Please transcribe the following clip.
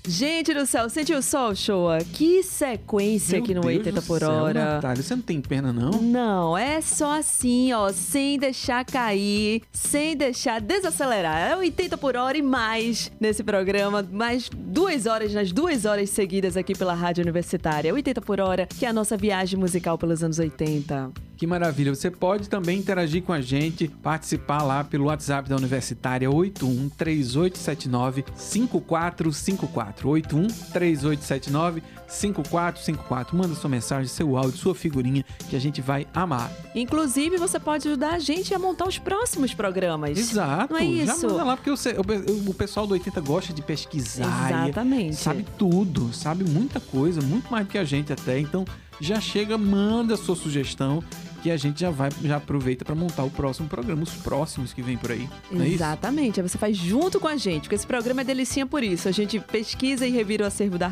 Gente do céu, sentiu só, Shoa? Que sequência aqui no 80 por hora. Natália, você não tem perna, não? Não, é só assim, ó, sem deixar cair, sem deixar desacelerar. É 80 por hora e mais nesse programa, mais 2 horas, nas 2 horas seguidas aqui pela Rádio Universitária. 80 por hora, que é a nossa viagem musical pelos anos 80. Que maravilha, você pode também interagir com a gente, participar lá pelo WhatsApp da Universitária 81-3879-5454, 81-3879-5454. Manda sua mensagem, seu áudio, sua figurinha, que a gente vai amar. Inclusive, você pode ajudar a gente a montar os próximos programas. Exato. Não é isso? Já manda lá, porque o pessoal do 80 gosta de pesquisar. Exatamente. Sabe tudo, sabe muita coisa, muito mais do que a gente até. Então, já chega, manda a sua sugestão, que a gente já aproveita para montar o próximo programa, os próximos que vem por aí. Não é isso? Exatamente. Aí você faz junto com a gente, porque esse programa é delicinha por isso. A gente pesquisa e revira o acervo da